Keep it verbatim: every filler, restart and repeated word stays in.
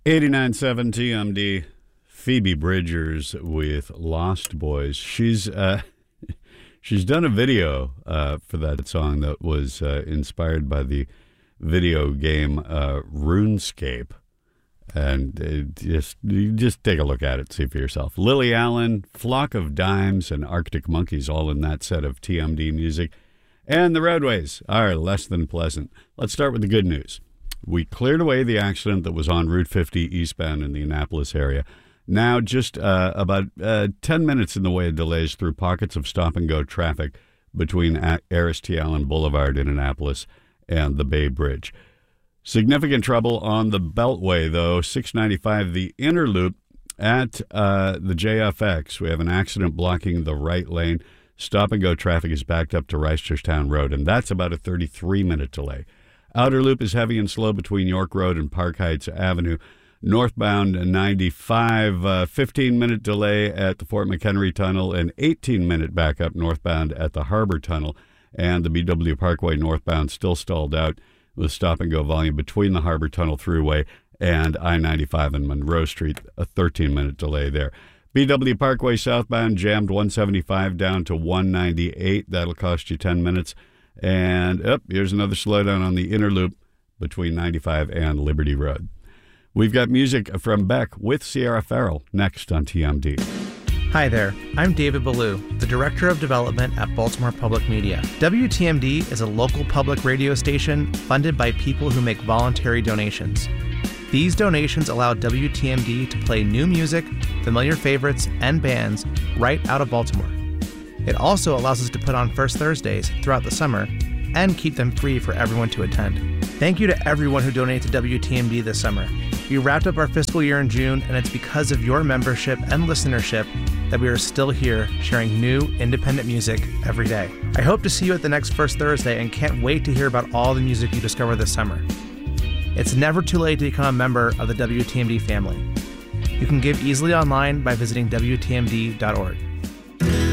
eighty-nine point seven T M D, Phoebe Bridgers with Lost Boys. She's uh, she's done a video uh, for that song that was uh, inspired by the video game uh, RuneScape. And uh, just you just take a look at it, see for yourself. Lily Allen, Flock of Dimes, and Arctic Monkeys all in that set of T M D music. And the roadways are less than pleasant. Let's start with the good news. We cleared away the accident that was on Route fifty eastbound in the Annapolis area. Now just uh, about uh, ten minutes in the way of delays through pockets of stop-and-go traffic between Aris T. Allen Boulevard in Annapolis and the Bay Bridge. Significant trouble on the Beltway, though. six ninety-five, the inner loop at uh, the J F X. We have an accident blocking the right lane. Stop-and-go traffic is backed up to Rice Churchtown Road, and that's about a thirty-three minute delay. Outer loop is heavy and slow between York Road and Park Heights Avenue. Northbound ninety-five, uh, fifteen minute delay at the Fort McHenry Tunnel, and eighteen minute backup northbound at the Harbor Tunnel. And the B W Parkway northbound still stalled out with stop-and-go volume between the Harbor Tunnel Thruway and I ninety-five and Monroe Street, a thirteen minute delay there. B W Parkway southbound jammed one seventy-five down to one ninety-eight. That'll cost you ten minutes. And up, oh, here's another slowdown on the inner loop between ninety-five and Liberty Road. We've got music from Beck with Sierra Farrell next on T M D. Hi there, I'm David Ballou, the Director of Development at Baltimore Public Media. W T M D is a local public radio station funded by people who make voluntary donations. These donations allow W T M D to play new music, familiar favorites, and bands right out of Baltimore. It also allows us to put on First Thursdays throughout the summer and keep them free for everyone to attend. Thank you to everyone who donated to W T M D this summer. We wrapped up our fiscal year in June, and it's because of your membership and listenership that we are still here sharing new independent music every day. I hope to see you at the next First Thursday and can't wait to hear about all the music you discover this summer. It's never too late to become a member of the W T M D family. You can give easily online by visiting W T M D dot org.